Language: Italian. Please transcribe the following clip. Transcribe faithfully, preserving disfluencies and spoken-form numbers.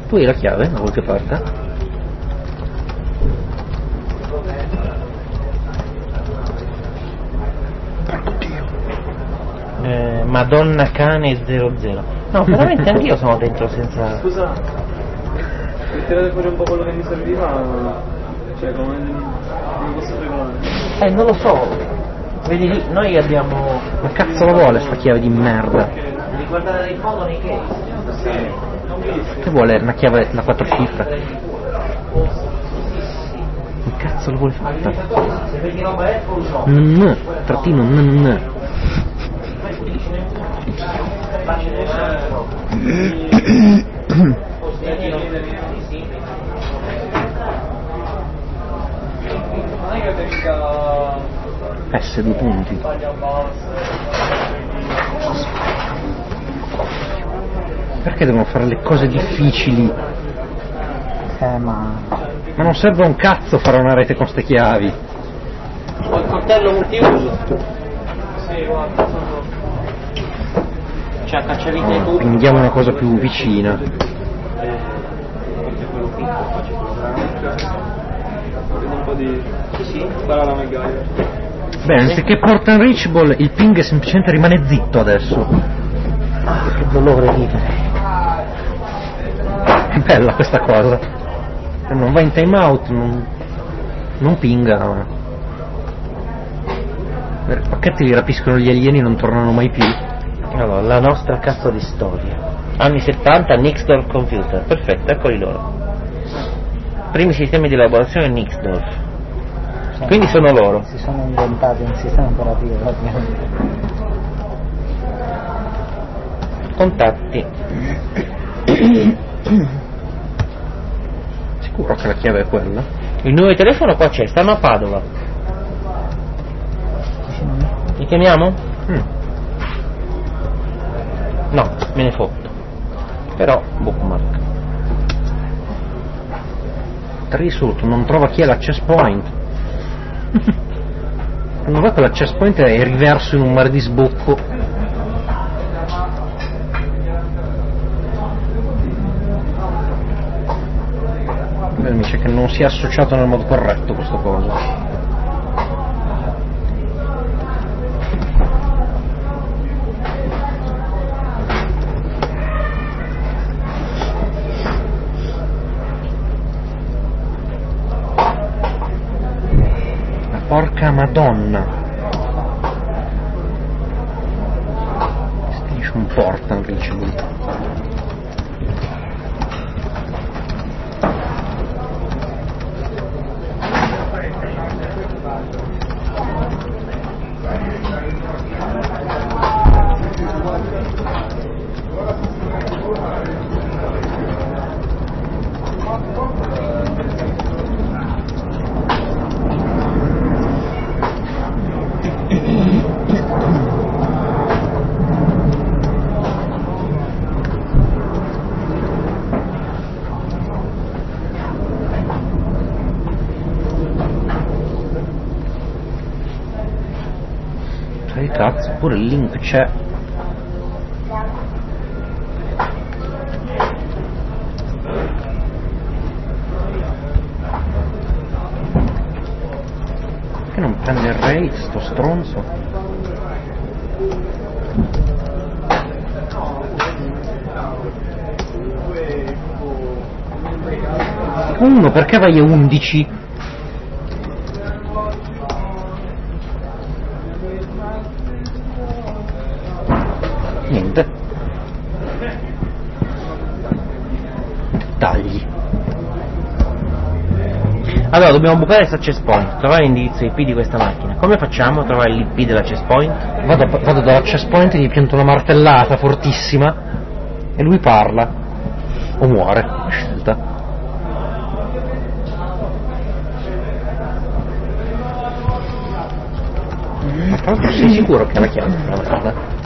Tu hai la chiave da qualche parte? Porco Dio. Eh, Madonna cane zero zero. No, veramente anch'io sono dentro senza... Scusa, per tirare fuori un po' quello che mi serviva, cioè come, come posso regolare? Eh, non lo so. Vedi lì, noi abbiamo... Ma cazzo la vuole sta chiave di merda? Devi guardare in fondo nei case. Sì. Che vuole una chiave da quattro cifre? Che cazzo lo vuole fatta? Se vedi roba Apple no. N, trattino n, n. S due punti. Perché devono fare le cose difficili? Eh ma... Ma non serve un cazzo fare una rete con ste chiavi. Ho il coltello multiuso. Sì, guarda, sono... C'è a cacciavite e tutto. Prendiamo una cosa più vicina. Vedo un po' di... Sì, sì. Spara la MacGyver. Bene, anziché port unreachable il ping semplicemente rimane zitto adesso. Ah, che dolore vivere. È bella questa cosa. Non va in time out, non, non pinga. I pacchetti li rapiscono gli alieni e non tornano mai più. Allora, la nostra cazzo di storia. Anni settanta, Nixdorf Computer. Perfetto, eccoli loro. Primi sistemi di elaborazione Nixdorf. Sì, Quindi sono loro. Si sono inventati un sistema operativo praticamente. Contatti. Sicuro che la chiave è quella? Il numero di telefono qua c'è, stanno a Padova. Vicino a me. Li chiamiamo? Mm. No, me ne fotto. Però, bookmark. Trisut non trova chi è l'access point. Non va che l'access point è riverso in un mare di sbocco. Beh, mi dice che non si è associato nel modo corretto questo coso. Porca madonna. Station port unreachable. Che cazzo, pure il link c'è. Perché non prende il rate sto stronzo? Uno, perché vai a undici? Niente. Tagli. Allora, dobbiamo bucare il access point, trovare l'indirizzo I P di questa macchina. Come facciamo a trovare l'I P dell'access point? Vado, vado dall'access point e gli pianto una martellata fortissima e lui parla. O muore, a scelta. Ma tra l'altro sei sicuro che ha la chiave?